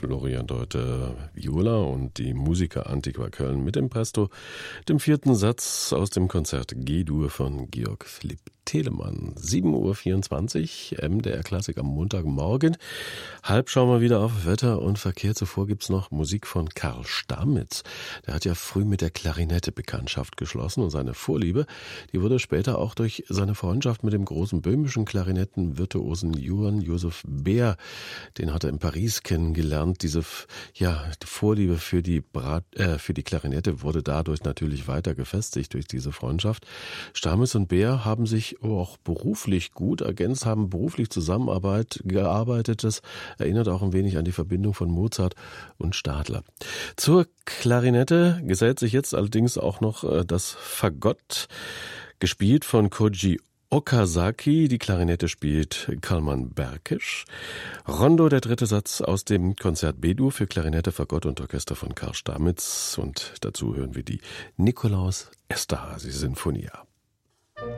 Florian Deuter Viola und die Musica Antiqua Köln mit dem Presto, dem vierten Satz aus dem Konzert G-Dur von Georg Philipp Telemann. 7.24 Uhr, MDR Klassik am Montagmorgen. Halb schauen wir wieder auf Wetter und Verkehr. Zuvor gibt's noch Musik von Karl Stamitz. Der hat ja früh mit der Klarinette Bekanntschaft geschlossen und seine Vorliebe, die wurde später auch durch seine Freundschaft mit dem großen böhmischen Klarinettenvirtuosen Johann Josef Beer, den hat er in Paris kennengelernt. Diese die Vorliebe für die Klarinette wurde dadurch natürlich weiter gefestigt durch diese Freundschaft. Stamitz und Beer haben sich auch beruflich gut ergänzt, haben beruflich gearbeitet. Das erinnert auch ein wenig an die Verbindung von Mozart und Stadler. Zur Klarinette gesellt sich jetzt allerdings auch noch das Fagott, gespielt von Koji Okazaki. Die Klarinette spielt Kalman Berkisch. Rondo, der dritte Satz aus dem Konzert B-Dur für Klarinette, Fagott und Orchester von Karl Stamitz. Und dazu hören wir die Nikolaus Esterházy Sinfonia.